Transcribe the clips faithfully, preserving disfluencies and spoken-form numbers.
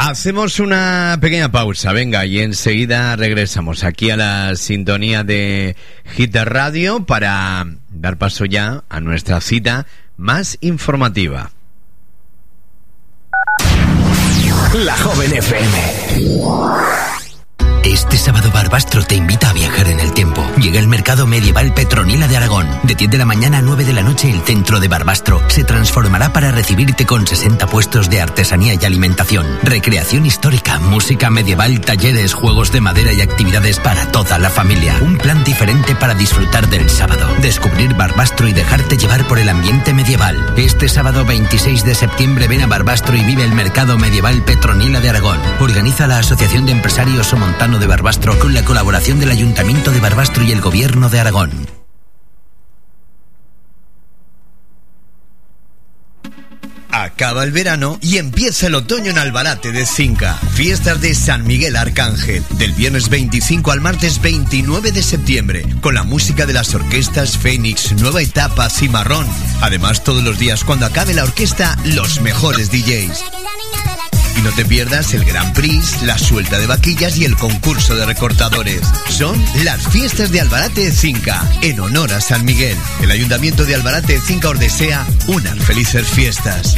Hacemos una pequeña pausa, venga, y enseguida regresamos aquí a la sintonía de Hit Radio para dar paso ya a nuestra cita más informativa. La Joven F M. Este sábado Barbastro te invita a viajar en el tiempo. Llega el mercado medieval Petronila de Aragón. De diez de la mañana a nueve de la noche el centro de Barbastro se transformará para recibirte con sesenta puestos de artesanía y alimentación. Recreación histórica, música medieval, talleres, juegos de madera y actividades para toda la familia. Un plan diferente para disfrutar del sábado. Descubrir Barbastro y dejarte llevar por el ambiente medieval. Este sábado veintiséis de septiembre ven a Barbastro y vive el mercado medieval Petronila de Aragón. Organiza la Asociación de Empresarios Somontano de Barbastro con la colaboración del Ayuntamiento de Barbastro y el Gobierno de Aragón. Acaba el verano y empieza el otoño en Albarate de Cinca. Fiestas de San Miguel Arcángel, del viernes veinticinco al martes veintinueve de septiembre, con la música de las orquestas Fénix, Nueva Etapa, Cimarrón. Además, todos los días cuando acabe la orquesta, los mejores D Js. Y no te pierdas el Grand Prix, la suelta de vaquillas y el concurso de recortadores. Son las fiestas de Albarate de Cinca, en honor a San Miguel. El Ayuntamiento de Albarate de Cinca os desea unas felices fiestas.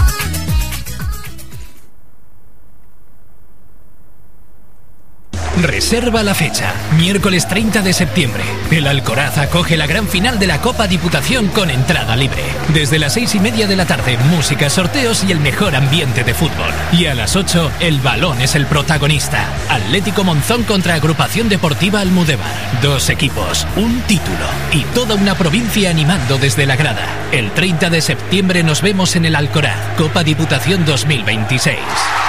Reserva la fecha, miércoles treinta de septiembre. El Alcoraz acoge la gran final de la Copa Diputación con entrada libre. Desde las seis y media de la tarde, música, sorteos y el mejor ambiente de fútbol. Y a las ocho, el balón es el protagonista. Atlético Monzón contra Agrupación Deportiva Almudévar. Dos equipos, un título y toda una provincia animando desde la grada. El treinta de septiembre nos vemos en el Alcoraz, Copa Diputación dos mil veintiséis.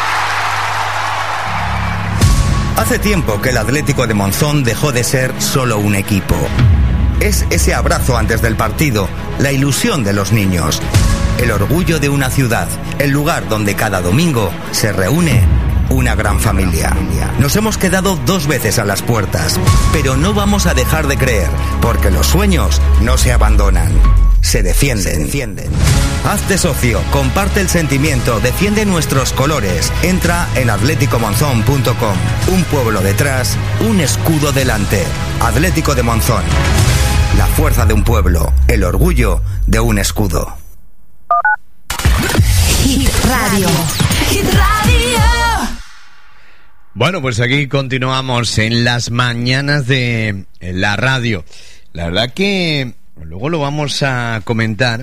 Hace tiempo que el Atlético de Monzón dejó de ser solo un equipo. Es ese abrazo antes del partido, la ilusión de los niños, el orgullo de una ciudad, el lugar donde cada domingo se reúne una gran familia. Nos hemos quedado dos veces a las puertas, pero no vamos a dejar de creer, porque los sueños no se abandonan, se defienden. Se defienden. Hazte socio, comparte el sentimiento, defiende nuestros colores. Entra en atlético monzón punto com. Un pueblo detrás, un escudo delante. Atlético de Monzón. La fuerza de un pueblo, el orgullo de un escudo. Hit Radio. Hit Radio. Bueno, pues aquí continuamos en las mañanas de la radio. La verdad que luego lo vamos a comentar,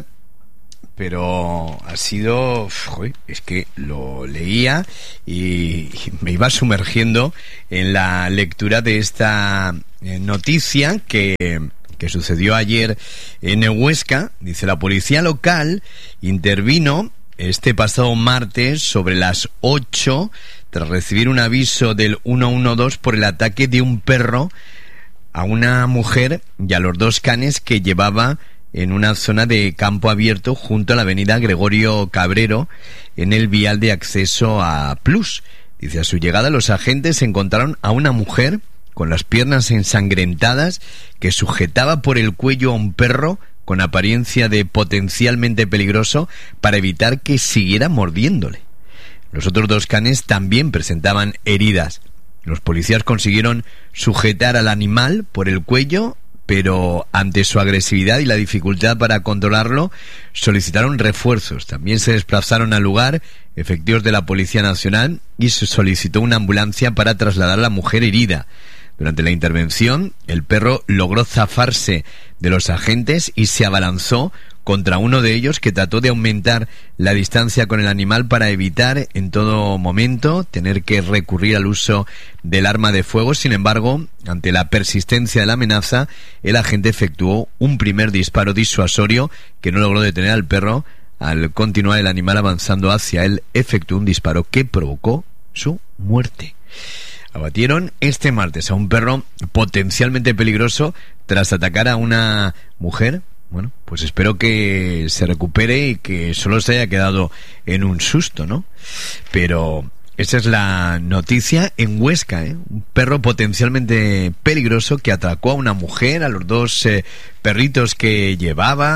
pero ha sido... Joder, es que lo leía y me iba sumergiendo en la lectura de esta noticia que, que sucedió ayer en Huesca. Dice: la policía local intervino este pasado martes sobre las ocho tras recibir un aviso del uno uno dos por el ataque de un perro a una mujer y a los dos canes que llevaba en una zona de campo abierto junto a la avenida Gregorio Cabrero, en el vial de acceso a Plus. Dice: a su llegada los agentes encontraron a una mujer con las piernas ensangrentadas que sujetaba por el cuello a un perro con apariencia de potencialmente peligroso para evitar que siguiera mordiéndole. Los otros dos canes también presentaban heridas. Los policías consiguieron sujetar al animal por el cuello, pero ante su agresividad y la dificultad para controlarlo, solicitaron refuerzos. También se desplazaron al lugar efectivos de la Policía Nacional y se solicitó una ambulancia para trasladar a la mujer herida. Durante la intervención, el perro logró zafarse de los agentes y se abalanzó contra uno de ellos, que trató de aumentar la distancia con el animal para evitar en todo momento tener que recurrir al uso del arma de fuego. Sin embargo, ante la persistencia de la amenaza, el agente efectuó un primer disparo disuasorio que no logró detener al perro. Al continuar el animal avanzando hacia él, efectuó un disparo que provocó su muerte. Abatieron este martes a un perro potencialmente peligroso tras atacar a una mujer. Bueno, pues espero que se recupere y que solo se haya quedado en un susto, ¿no? Pero esa es la noticia en Huesca, ¿eh? Un perro potencialmente peligroso que atracó a una mujer, a los dos eh, perritos que llevaba,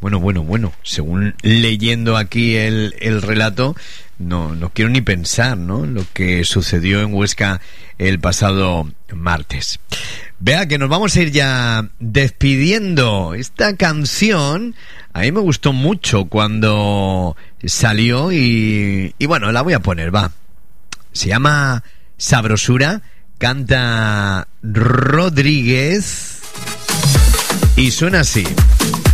Bueno, bueno, bueno, según leyendo aquí el, el relato, no, no quiero ni pensar, ¿no? Lo que sucedió en Huesca el pasado martes. Vea que nos vamos a ir ya despidiendo. Esta canción a mí me gustó mucho cuando salió y, y bueno, la voy a poner, va. Se llama Sabrosura, canta Rodríguez y suena así.